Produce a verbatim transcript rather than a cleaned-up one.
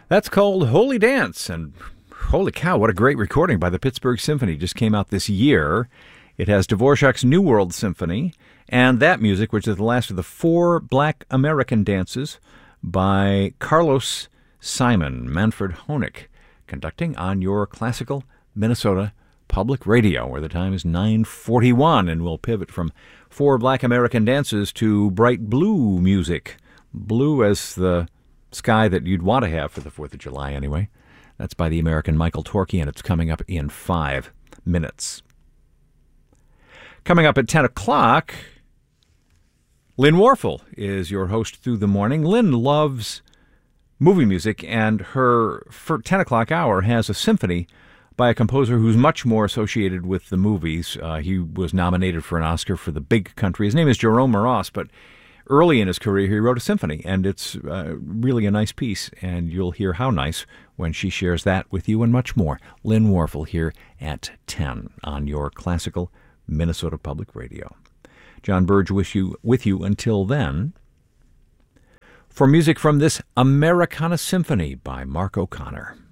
That's called Holy Dance, and holy cow, what a great recording by the Pittsburgh Symphony. Just came out this year. It has Dvorak's New World Symphony, and that music, which is the last of the four Black American dances by Carlos Simon, Manfred Honeck, conducting on your classical Minnesota Public Radio, where the time is nine forty-one, and we'll pivot from four Black American dances to bright blue music. Blue as the sky that you'd want to have for the fourth of July, anyway. That's by the American Michael Torkey, and it's coming up in five minutes. Coming up at ten o'clock, Lynn Warfel is your host through the morning. Lynn loves movie music, and her for ten o'clock hour has a symphony by a composer who's much more associated with the movies. Uh, he was nominated for an Oscar for The Big Country. His name is Jerome Moross, but early in his career, he wrote a symphony, and it's uh, really a nice piece, and you'll hear how nice when she shares that with you and much more. Lynn Warfel here at ten on your classical Minnesota Public Radio. John Burge with you, with you until then for music from this Americana Symphony by Mark O'Connor.